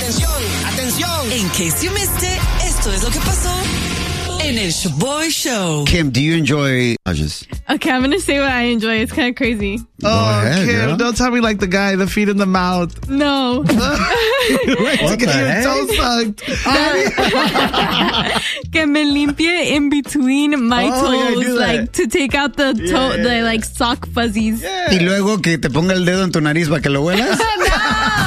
Atención. In case you missed it, esto es lo que pasó en el Shaboy Show. Kim, do you enjoy massages? Okay, I'm going to say what I enjoy. It's kind of crazy. Go ahead, Kim, girl. don't tell me like the guy, the feet in the mouth. No. What the heck? So sucked. Que me limpie in between my toes, do that. like to take out the toe, the like sock fuzzies. Y luego que te ponga el dedo en tu nariz para que lo huelas. No.